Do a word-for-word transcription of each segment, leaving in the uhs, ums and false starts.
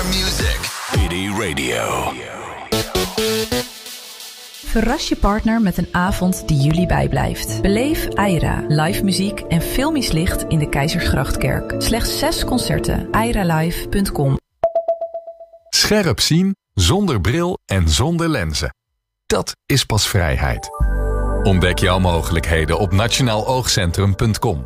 more music. P D Radio. Verras je partner met een avond die jullie bijblijft. Beleef Aira, live muziek en filmisch licht in de Keizersgrachtkerk. Slechts zes concerten. aira live punt com. Scherp zien, zonder bril en zonder lenzen. Dat is pas vrijheid. Ontdek jouw mogelijkheden op nationaal oogcentrum punt com.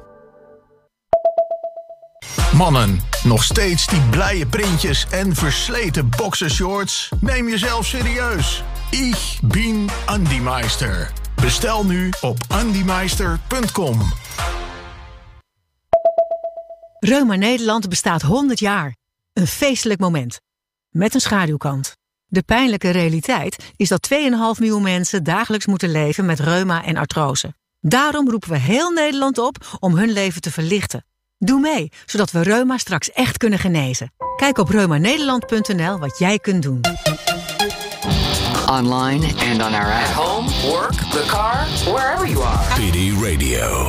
Mannen, nog steeds die blije printjes en versleten boxershorts? Neem jezelf serieus. Ich bin Andi Meister. Bestel nu op andi meister punt com. Reuma Nederland bestaat honderd jaar. Een feestelijk moment. Met een schaduwkant. De pijnlijke realiteit is dat twee komma vijf miljoen mensen dagelijks moeten leven met reuma en artrose. Daarom roepen we heel Nederland op om hun leven te verlichten. Doe mee, zodat we reuma straks echt kunnen genezen. Kijk op reuma nederland punt n l wat jij kunt doen. Online and on our app. At home, work, the car, wherever you are. P D Radio.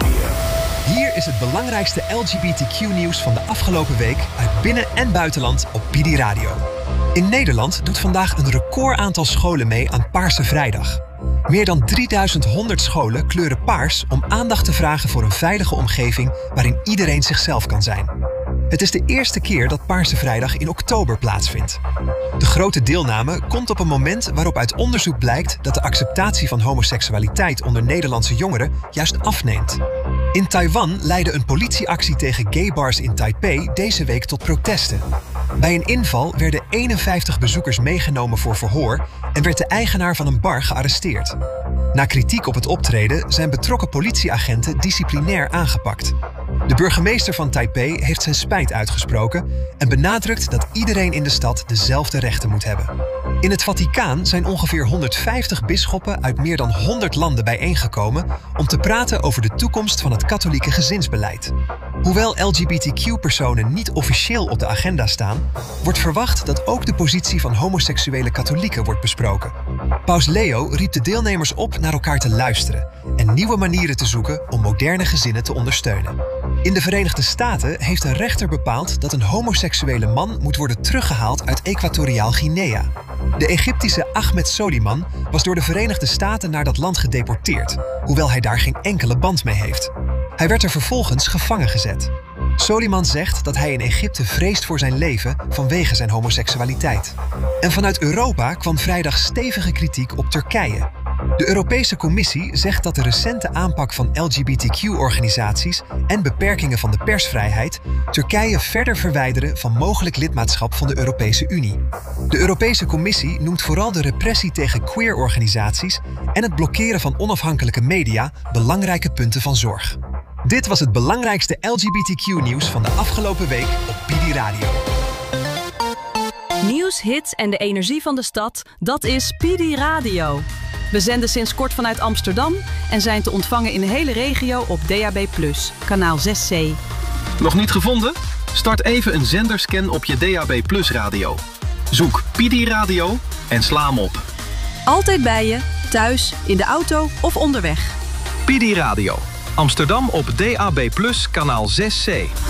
Hier is het belangrijkste L G B T Q-nieuws van de afgelopen week uit binnen- en buitenland op P D Radio. In Nederland doet vandaag een record aantal scholen mee aan Paarse Vrijdag. Meer dan drieduizend honderd scholen kleuren paars om aandacht te vragen voor een veilige omgeving waarin iedereen zichzelf kan zijn. Het is de eerste keer dat Paarse Vrijdag in oktober plaatsvindt. De grote deelname komt op een moment waarop uit onderzoek blijkt dat de acceptatie van homoseksualiteit onder Nederlandse jongeren juist afneemt. In Taiwan leidde een politieactie tegen gaybars in Taipei deze week tot protesten. Bij een inval werden eenenvijftig bezoekers meegenomen voor verhoor en werd de eigenaar van een bar gearresteerd. Na kritiek op het optreden zijn betrokken politieagenten disciplinair aangepakt. De burgemeester van Taipei heeft zijn spijt uitgesproken en benadrukt dat iedereen in de stad dezelfde rechten moet hebben. In het Vaticaan zijn ongeveer honderdvijftig bisschoppen uit meer dan honderd landen bijeengekomen om te praten over de toekomst van het katholieke gezinsbeleid. Hoewel L G B T Q-personen niet officieel op de agenda staan, wordt verwacht dat ook de positie van homoseksuele katholieken wordt besproken. Paus Leo riep de deelnemers op naar elkaar te luisteren en nieuwe manieren te zoeken om moderne gezinnen te ondersteunen. In de Verenigde Staten heeft een rechter bepaald dat een homoseksuele man moet worden teruggehaald uit Equatoriaal Guinea. De Egyptische Ahmed Soliman was door de Verenigde Staten naar dat land gedeporteerd, hoewel hij daar geen enkele band mee heeft. Hij werd er vervolgens gevangen gezet. Soliman zegt dat hij in Egypte vreest voor zijn leven vanwege zijn homoseksualiteit. En vanuit Europa kwam vrijdag stevige kritiek op Turkije. De Europese Commissie zegt dat de recente aanpak van L G B T Q-organisaties en beperkingen van de persvrijheid Turkije verder verwijderen van mogelijk lidmaatschap van de Europese Unie. De Europese Commissie noemt vooral de repressie tegen queer-organisaties en het blokkeren van onafhankelijke media belangrijke punten van zorg. Dit was het belangrijkste L G B T Q-nieuws van de afgelopen week op P D Radio. Nieuws, hits en de energie van de stad, dat is P D Radio. We zenden sinds kort vanuit Amsterdam en zijn te ontvangen in de hele regio op D A B plus, kanaal zes C. Nog niet gevonden? Start even een zenderscan op je D A B plus radio. Zoek P D Radio en sla hem op. Altijd bij je, thuis, in de auto of onderweg. P D Radio. Amsterdam op D A B plus, kanaal zes C.